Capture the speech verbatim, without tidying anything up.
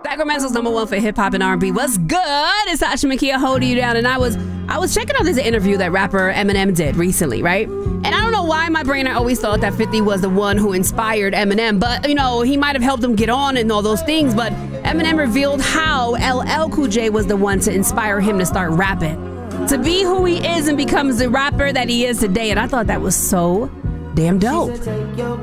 Sacramento's number one for hip hop and R and B. What's good? It's Tasha Makia holding you down, and I was I was checking out this interview that rapper Eminem did recently, right? And I don't know why my brain I always thought that fifty was the one who inspired Eminem, but you know he might have helped him get on and all those things. But Eminem revealed how L L Cool J was the one to inspire him to start rapping, to be who he is and becomes the rapper that he is today. And I thought that was so damn dope.